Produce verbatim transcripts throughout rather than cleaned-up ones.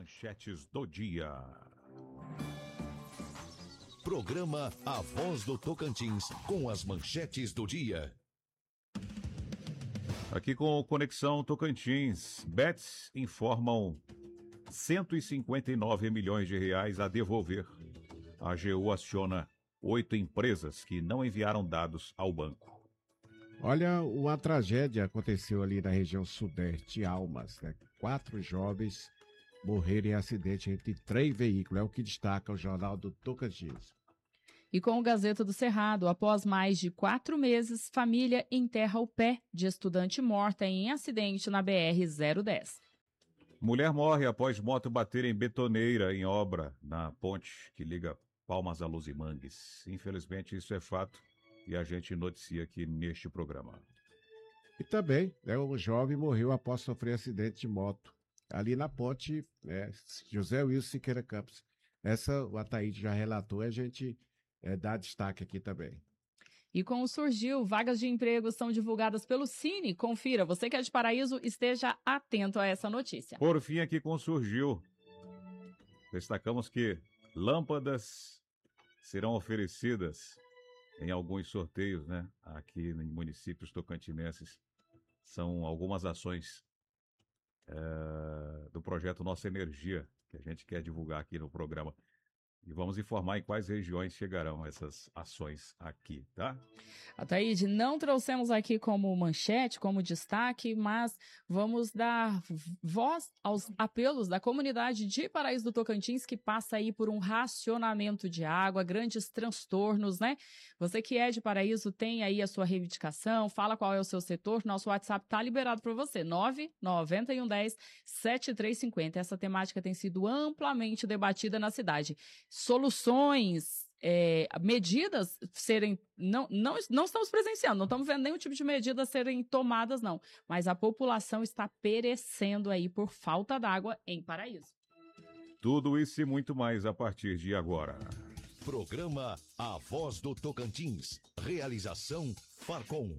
manchetes do dia. Programa A Voz do Tocantins, com as manchetes do dia. Aqui com o Conexão Tocantins, Bets informam cento e cinquenta e nove milhões de reais a devolver. A AGU aciona oito empresas que não enviaram dados ao banco. Olha, uma tragédia aconteceu ali na região sudeste, Almas, né? Quatro jovens morreram em acidente entre três veículos, é o que destaca o Jornal do Tocantins. E com o Gazeta do Cerrado, após mais de quatro meses, família enterra o pé de estudante morta em acidente na B R zero dez. Mulher morre após moto bater em betoneira em obra na ponte que liga Palmas a Luzimangues. Infelizmente, isso é fato e a gente noticia aqui neste programa. E também, né, o jovem morreu após sofrer acidente de moto ali na ponte, né, José Wilson Siqueira Campos. Essa o Ataíde já relatou e a gente é, dá destaque aqui também. E com o Surgiu, vagas de emprego são divulgadas pelo Cine. Confira, você que é de Paraíso, esteja atento a essa notícia. Por fim, aqui com o Surgiu, destacamos que lâmpadas serão oferecidas em alguns sorteios, né? Aqui em municípios tocantinenses. São algumas ações é, do projeto Nossa Energia, que a gente quer divulgar aqui no programa. E vamos informar em quais regiões chegarão essas ações aqui, tá? Ataíde, não trouxemos aqui como manchete, como destaque, mas vamos dar voz aos apelos da comunidade de Paraíso do Tocantins, que passa aí por um racionamento de água, grandes transtornos, né? Você que é de Paraíso, tem aí a sua reivindicação, fala qual é o seu setor, nosso WhatsApp está liberado para você, nove nove um um zero sete três cinco zero. Essa temática tem sido amplamente debatida na cidade. Soluções, é, medidas serem, não, não, não estamos presenciando, não estamos vendo nenhum tipo de medida serem tomadas, não. Mas a população está perecendo aí por falta d'água em Paraíso. Tudo isso e muito mais a partir de agora. Programa A Voz do Tocantins. Realização Farcom.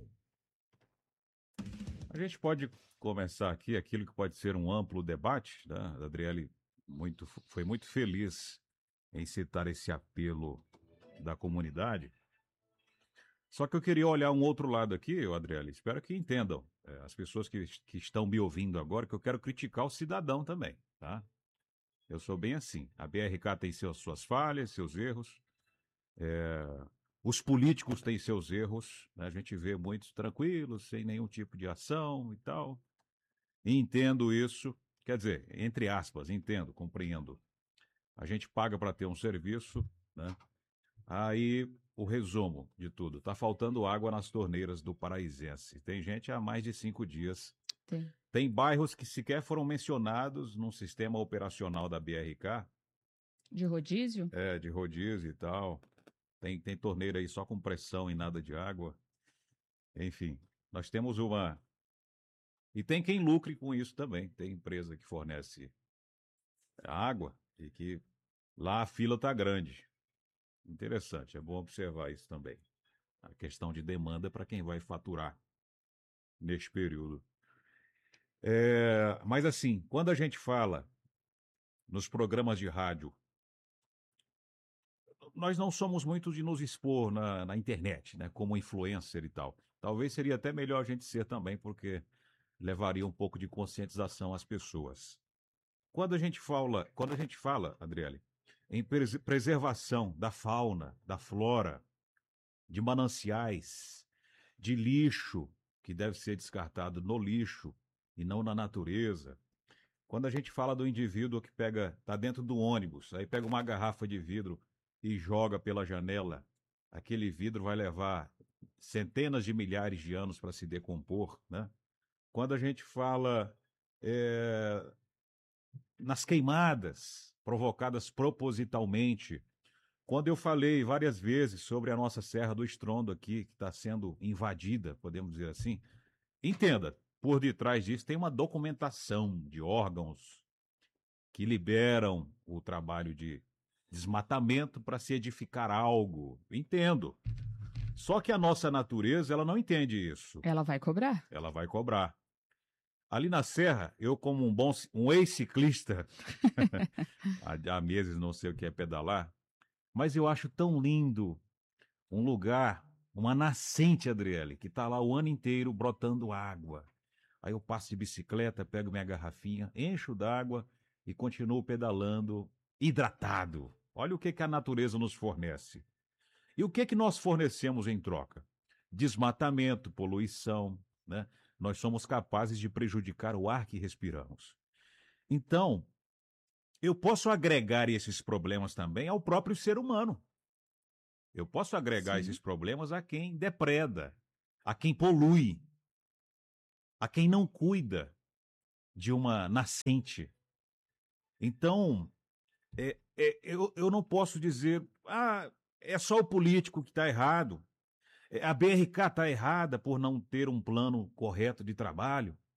A gente pode começar aqui aquilo que pode ser um amplo debate, né? A Adriele muito, foi muito feliz em citar esse apelo da comunidade. Só que eu queria olhar um outro lado aqui, Adriele, espero que entendam, é, as pessoas que, que estão me ouvindo agora, que eu quero criticar o cidadão também, tá? Eu sou bem assim, a B R K tem seus, suas falhas, seus erros, é, os políticos têm seus erros, né? A gente vê muitos tranquilos, sem nenhum tipo de ação e tal, e entendo isso, quer dizer, entre aspas, entendo, compreendo. A gente paga para ter um serviço, né? Aí o resumo de tudo, tá faltando água nas torneiras do Paraizense. Tem gente há mais de cinco dias. Tem. Tem bairros que sequer foram mencionados num sistema operacional da B R K. De rodízio? É, de rodízio e tal. Tem, tem torneira aí só com pressão e nada de água. Enfim, nós temos uma... E tem quem lucre com isso também. Tem empresa que fornece água e que lá a fila está grande. Interessante, é bom observar isso também. A questão de demanda para quem vai faturar neste período. É, mas assim, quando a gente fala nos programas de rádio, nós não somos muito de nos expor na, na internet, né, como influencer e tal. Talvez seria até melhor a gente ser também, porque levaria um pouco de conscientização às pessoas. Quando a gente fala, quando a gente fala, Adriele, em pres- preservação da fauna, da flora, de mananciais, de lixo, que deve ser descartado no lixo e não na natureza. Quando a gente fala do indivíduo que pega, está dentro do ônibus, aí pega uma garrafa de vidro e joga pela janela, aquele vidro vai levar centenas de milhares de anos para se decompor, né? Quando a gente fala é, nas queimadas provocadas propositalmente, quando eu falei várias vezes sobre a nossa Serra do Estrondo aqui, que está sendo invadida, podemos dizer assim, entenda, por detrás disso tem uma documentação de órgãos que liberam o trabalho de desmatamento para se edificar algo. Entendo. Só que a nossa natureza, ela não entende isso. Ela vai cobrar. Ela vai cobrar. Ali na Serra, eu como um bom ci- um ex-ciclista, há, há meses não sei o que é pedalar, mas eu acho tão lindo um lugar, uma nascente, Adriele, que está lá o ano inteiro brotando água. Aí eu passo de bicicleta, pego minha garrafinha, encho d'água e continuo pedalando hidratado. Olha o que, que a natureza nos fornece. E o que, que nós fornecemos em troca? Desmatamento, poluição, né? Nós somos capazes de prejudicar o ar que respiramos. Então, eu posso agregar esses problemas também ao próprio ser humano. Eu posso agregar Sim. esses problemas a quem depreda, a quem polui, a quem não cuida de uma nascente. Então, é, é, eu, eu não posso dizer, ah, é só o político que está errado, é, a B R K está errada por não ter um plano correto de trabalho.